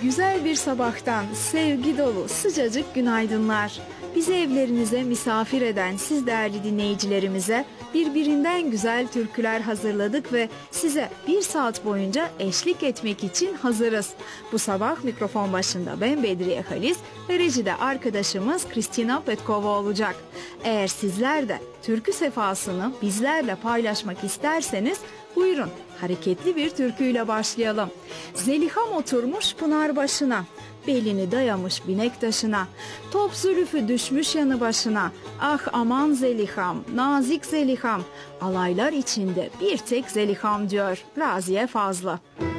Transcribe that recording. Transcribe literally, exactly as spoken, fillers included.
Güzel bir sabahtan sevgi dolu sıcacık günaydınlar. Bizi evlerinize misafir eden siz değerli dinleyicilerimize birbirinden güzel türküler hazırladık ve size bir saat boyunca eşlik etmek için hazırız. Bu sabah mikrofon başında ben Bedriye Halis ve rejide arkadaşımız Kristina Petkova olacak. Eğer sizler de türkü sefasını bizlerle paylaşmak isterseniz buyurun hareketli bir türküyle başlayalım. Zeliham oturmuş pınar başına, belini dayamış binek taşına, top zülüfü düşmüş yanı başına. Ah aman Zeliham, nazik Zeliham, alaylar içinde bir tek Zeliham diyor Raziye Fazlı.